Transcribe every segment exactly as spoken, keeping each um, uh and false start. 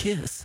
kiss.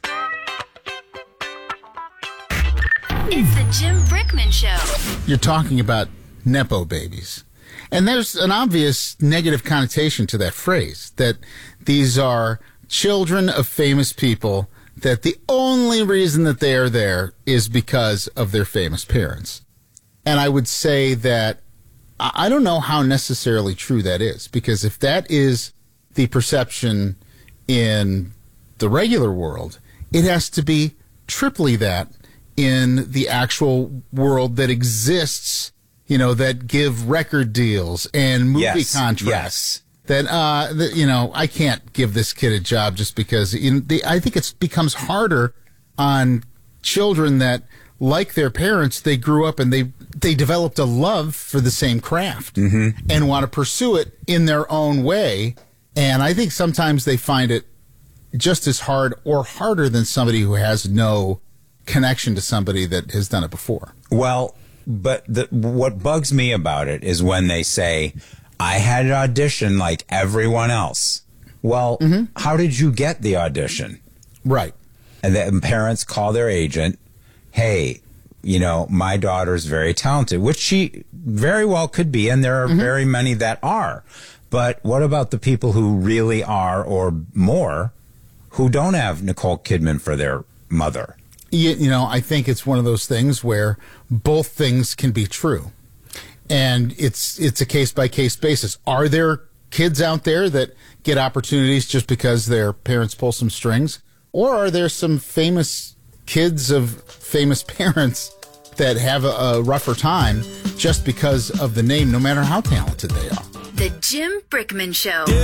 It's the Jim Brickman Show. You're talking about Nepo babies. And there's an obvious negative connotation to that phrase, that these are children of famous people, that the only reason that they are there is because of their famous parents. And I would say that I don't know how necessarily true that is, because if that is the perception in the regular world, it has to be triply that in the actual world that exists, you know, that give record deals and movie yes, contracts. yes. That, uh, that, you know, I can't give this kid a job just because, you know, the, I think it becomes harder on children that, like their parents, they grew up and they, they developed a love for the same craft mm-hmm. and want to pursue it in their own way. And I think sometimes they find it just as hard or harder than somebody who has no connection to somebody that has done it before. Well, but the, what bugs me about it is when they say, I had an audition like everyone else. Well, mm-hmm. how did you get the audition? Right. And then parents call their agent, hey, you know, my daughter's very talented, which she very well could be, and there are mm-hmm. very many that are. But what about the people who really are, or more, who don't have Nicole Kidman for their mother? You, you know, I think it's one of those things where both things can be true. And it's it's a case-by-case basis. Are there kids out there that get opportunities just because their parents pull some strings? Or are there some famous kids of famous parents that have a, a rougher time just because of the name, no matter how talented they are? The Jim Brickman Show.